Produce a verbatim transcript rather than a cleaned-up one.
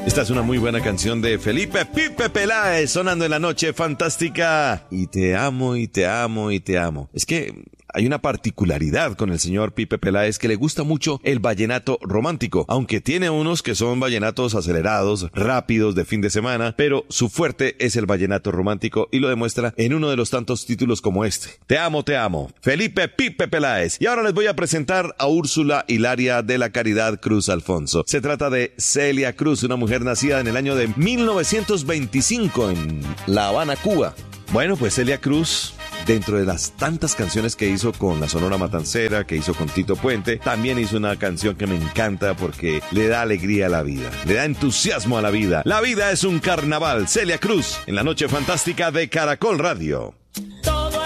Esta es una muy buena canción de Felipe Pipe Peláez, sonando en la noche fantástica. Y te amo, y te amo, y te amo. Es que hay una particularidad con el señor Pipe Peláez, que le gusta mucho el vallenato romántico, aunque tiene unos que son vallenatos acelerados, rápidos, de fin de semana, pero su fuerte es el vallenato romántico y lo demuestra en uno de los tantos títulos como este. Te amo, te amo. Felipe Pipe Peláez. Y ahora les voy a presentar a Úrsula Hilaria de la Caridad Cruz Alfonso. Se trata de Celia Cruz, una mujer nacida en el año de mil novecientos veinticinco en La Habana, Cuba. Bueno, pues Celia Cruz, dentro de las tantas canciones que hizo con la Sonora Matancera, que hizo con Tito Puente, también hizo una canción que me encanta porque le da alegría a la vida, le da entusiasmo a la vida. La vida es un carnaval. Celia Cruz, en la noche fantástica de Caracol Radio.